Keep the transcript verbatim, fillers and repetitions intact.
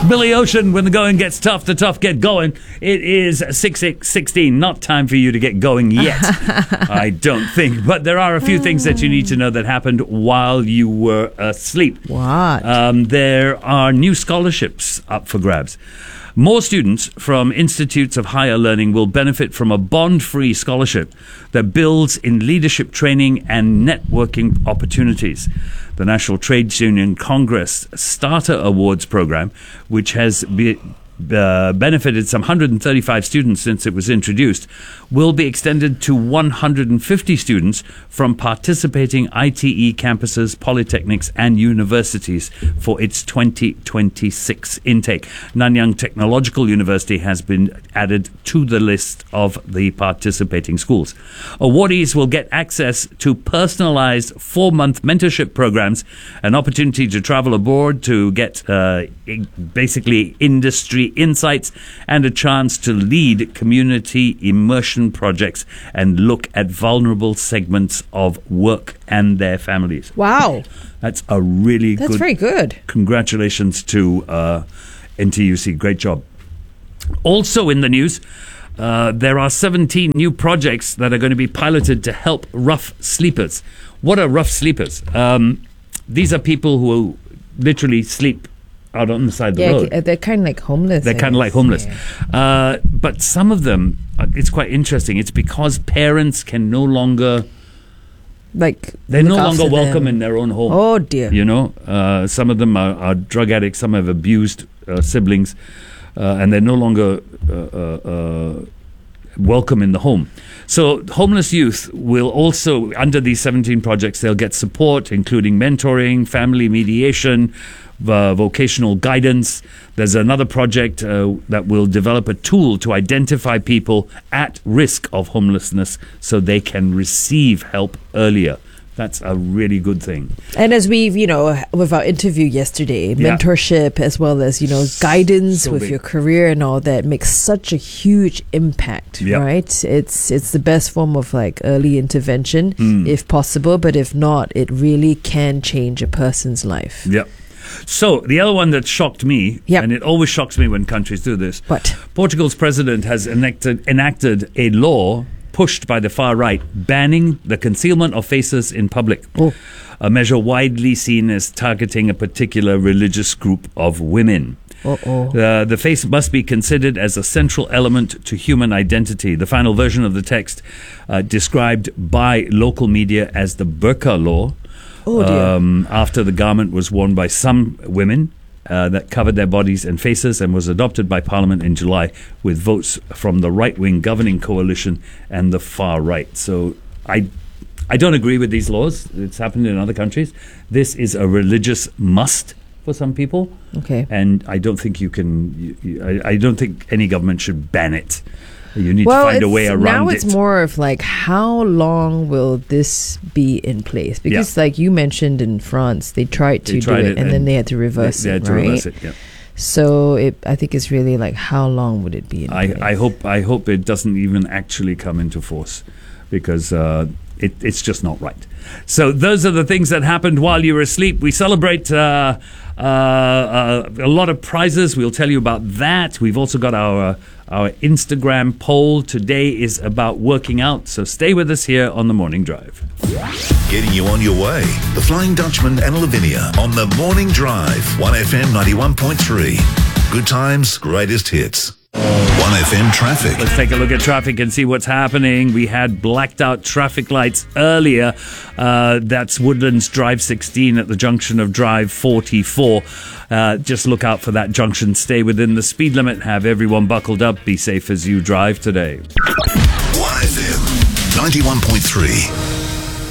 Billy Ocean, when the going gets tough, the tough get going. It is six sixteen. Not time for you to get going yet, I don't think. But there are a few things that you need to know that happened while you were asleep. What? Um, there are new scholarships up for grabs. More students from institutes of higher learning will benefit from a bond-free scholarship that builds in leadership training and networking opportunities. The National Trades Union Congress Starter Awards program, which has be, uh, benefited some one hundred thirty-five students since it was introduced, will be extended to one hundred fifty students from participating I T E campuses, polytechnics and universities for its twenty twenty-six intake. Nanyang Technological University has been added to the list of the participating schools. Awardees will get access to personalized four-month mentorship programs, an opportunity to travel abroad to get uh, basically industry insights, and a chance to lead community immersion projects and look at vulnerable segments of work and their families. Wow. That's a really That's good... That's very good. Congratulations to uh, N T U C. Great job. Also in the news, uh, there are seventeen new projects that are going to be piloted to help rough sleepers. What are rough sleepers? Um, these are people who literally sleep out on the side of yeah, the road. They're kind of like homeless. They're kind of like homeless. Yeah. Uh, but some of them, uh, it's quite interesting. It's because parents can no longer... Like They're no longer welcome them. in their own home. Oh, dear. You know, uh, some of them are, are drug addicts. Some have abused uh, siblings. Uh, and they're no longer uh, uh, uh, welcome in the home. So homeless youth will also, under these seventeen projects, they'll get support, including mentoring, family mediation, uh, vocational guidance. There's another project uh, that will develop a tool to identify people at risk of homelessness so they can receive help earlier. That's a really good thing. And as we've, you know, with our interview yesterday, yeah. mentorship as well as, you know, guidance so with big. your career and all that makes such a huge impact, yeah. right? It's it's the best form of like early intervention mm. if possible, but if not, it really can change a person's life. Yep. So the other one that shocked me, yep. and it always shocks me when countries do this. What? Portugal's president has enacted, enacted a law pushed by the far right, banning the concealment of faces in public. Oh. A measure widely seen as targeting a particular religious group of women. Uh-oh. Uh, the face must be considered as a central element to human identity. The final version of the text, uh, described by local media as the burqa law, oh, dear. Um, after the garment was worn by some women, Uh, that covered their bodies and faces, and was adopted by Parliament in July with votes from the right-wing governing coalition and the far right. So I I don't agree with these laws. It's happened in other countries. This is a religious must for some people. Okay. And I don't think you can, you, you, I, I don't think any government should ban it. You need well, to find a way around it. Now it's it. more of like, how long will this be in place? Because yeah. like you mentioned in France, they tried to they tried do it, it and, and then they had to reverse they, they it, had to right? reverse it, yeah. So it, I think it's really like, how long would it be in I, place? I hope I hope it doesn't even actually come into force, because uh, it, it's just not right. So those are the things that happened while you were asleep. We celebrate uh, uh, uh, a lot of prizes. We'll tell you about that. We've also got our our Instagram poll. Today is about working out. So stay with us here on The Morning Drive. Getting you on your way. The Flying Dutchman and Lavinia on The Morning Drive. one F M ninety-one point three. Good times, greatest hits. one F M traffic. Let's take a look at traffic and see what's happening. We had blacked out traffic lights earlier. Uh, that's Woodlands Drive sixteen at the junction of Drive forty-four. Uh, just look out for that junction. Stay within the speed limit. Have everyone buckled up. Be safe as you drive today. one F M ninety-one point three.